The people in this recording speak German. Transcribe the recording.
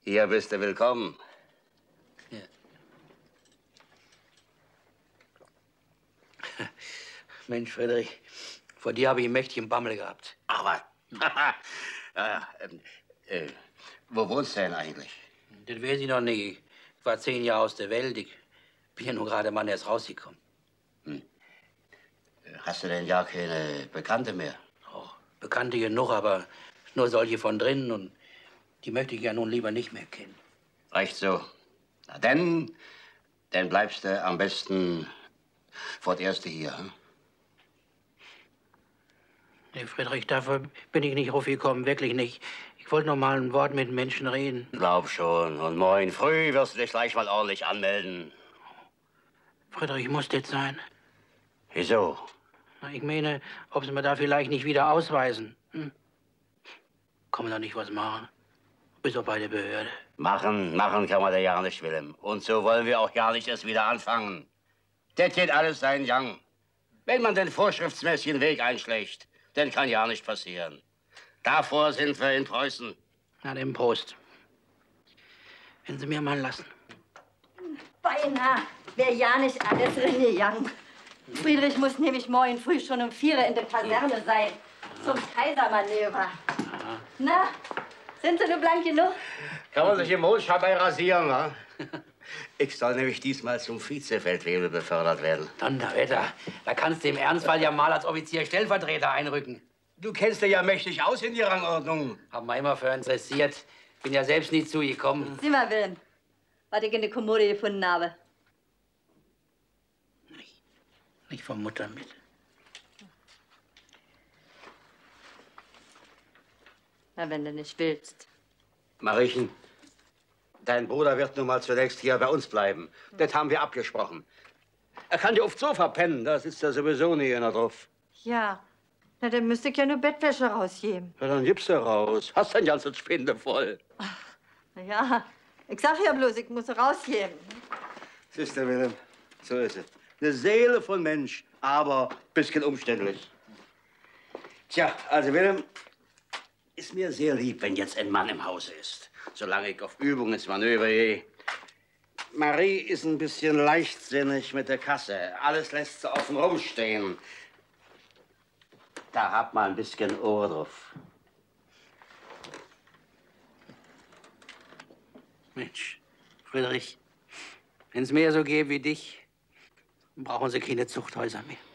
Hier bist du willkommen. Ja. Mensch, Friedrich, vor dir habe ich einen mächtigen Bammel gehabt. Ach was. Wo wohnst du denn eigentlich? Das weiß ich noch nicht. Ich war 10 Jahre aus der Welt. Ich bin ja nur gerade mal erst rausgekommen. Hast du denn ja keine Bekannte mehr? Oh, Bekannte genug, aber nur solche von drinnen. Und die möchte ich ja nun lieber nicht mehr kennen. Recht so. Na dann bleibst du am besten forterst hier. Hm? Nee, Friedrich, dafür bin ich nicht raufgekommen, wirklich nicht. Ich wollte noch mal ein Wort mit Menschen reden. Glaub schon. Und morgen früh wirst du dich gleich mal ordentlich anmelden. Friedrich, muss das sein? Wieso? Na, ich meine, ob sie mir da vielleicht nicht wieder ausweisen. Hm? Kann man da nicht was machen? Bis auf bei der Behörde. Machen kann man da ja nicht, Willem. Und so wollen wir auch gar nicht erst wieder anfangen. Das geht alles seinen Gang. Wenn man den vorschriftsmäßigen Weg einschlägt, dann kann ja nicht passieren. Davor sind wir in Preußen. Na, dem Prost. Wenn Sie mir mal lassen. Beinahe wäre ja nicht alles reingegangen. Friedrich muss nämlich morgen früh schon um 4 Uhr in der Kaserne sein. Zum Kaisermanöver. Na, sind Sie nur blank genug? Kann man sich im Mondschau bei rasieren, wa? Ich soll nämlich diesmal zum Vizefeldwebel befördert werden. Donnerwetter, da kannst du im Ernstfall ja mal als Offizier Stellvertreter einrücken. Du kennst dich ja mächtig aus in die Rangordnung. Hab mich immer für interessiert. Bin ja selbst nie zugekommen. Sieh mal, Wilhelm, was ich in der Kommode gefunden habe. Nicht von Mutter mit. Na, wenn du nicht willst. Mariechen, dein Bruder wird nun mal zunächst hier bei uns bleiben. Das haben wir abgesprochen. Er kann ja aufs Sofa pennen, da sitzt er sowieso nie einer drauf. Ja, na, dann müsste ich ja nur Bettwäsche rausgeben. Ja, dann gibst du raus. Hast dein ganzes Spinde voll. Na ja, ich sag ja bloß, ich muss rausgeben. Siehst du, Willem, so ist es. Eine Seele von Mensch, aber ein bisschen umständlich. Tja, also Willem, ist mir sehr lieb, wenn jetzt ein Mann im Hause ist. Solange ich auf Übung ins Manöver gehe. Marie ist ein bisschen leichtsinnig mit der Kasse. Alles lässt sie offen rumstehen. Da hat man ein bisschen Ohr drauf. Mensch, Friedrich, wenn es mehr so gäbe wie dich, brauchen Sie keine Zuchthäuser mehr.